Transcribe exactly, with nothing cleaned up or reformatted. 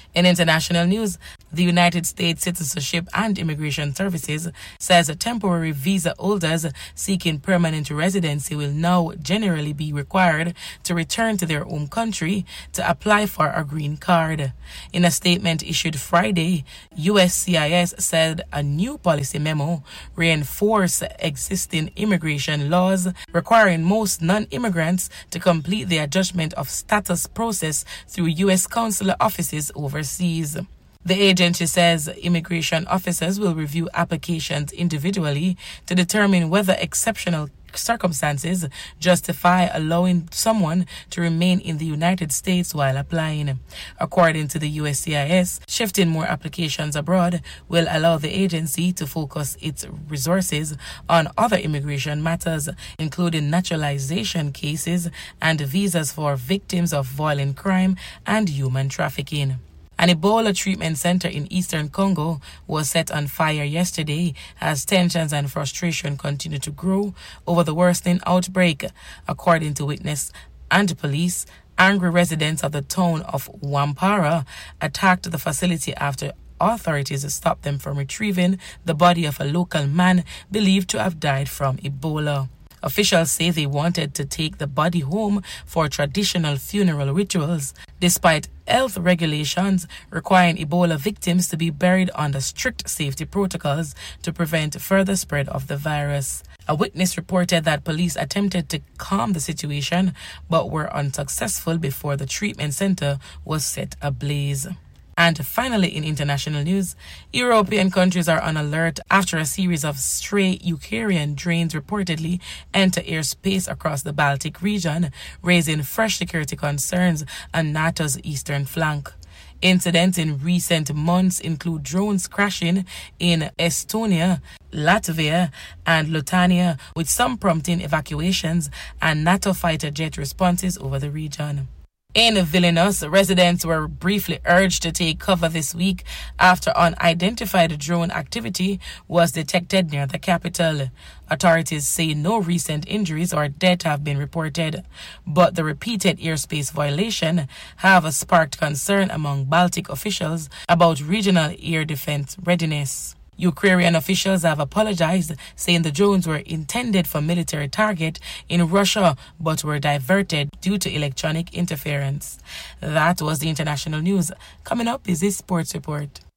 In international news, the United States Citizenship and Immigration Services says temporary visa holders seeking permanent residency will now generally be required to return to their home country to apply for a green card. In a statement issued Friday, U S C I S said a new policy memo reinforced existing immigration laws requiring most non-immigrants to complete the adjustment of status process through U S consular offices overseas. The agency says immigration officers will review applications individually to determine whether exceptional circumstances justify allowing someone to remain in the United States while applying. According to the U S C I S, shifting more applications abroad will allow the agency to focus its resources on other immigration matters, including naturalization cases and visas for victims of violent crime and human trafficking. An Ebola treatment center in eastern Congo was set on fire yesterday as tensions and frustration continue to grow over the worsening outbreak. According to witnesses and police, angry residents of the town of Wampara attacked the facility after authorities stopped them from retrieving the body of a local man believed to have died from Ebola. Officials say they wanted to take the body home for traditional funeral rituals, despite health regulations requiring Ebola victims to be buried under strict safety protocols to prevent further spread of the virus. A witness reported that police attempted to calm the situation but were unsuccessful before the treatment center was set ablaze. And finally, in international news, European countries are on alert after a series of stray Ukrainian drones reportedly enter airspace across the Baltic region, raising fresh security concerns on NATO's eastern flank. Incidents in recent months include drones crashing in Estonia, Latvia, and Lithuania, with some prompting evacuations and NATO fighter jet responses over the region. In Vilnius, residents were briefly urged to take cover this week after unidentified drone activity was detected near the capital. Authorities say no recent injuries or death have been reported, but the repeated airspace violation have sparked concern among Baltic officials about regional air defense readiness. Ukrainian officials have apologized, saying the drones were intended for military target in Russia but were diverted due to electronic interference. That was the international news. Coming up is this sports report.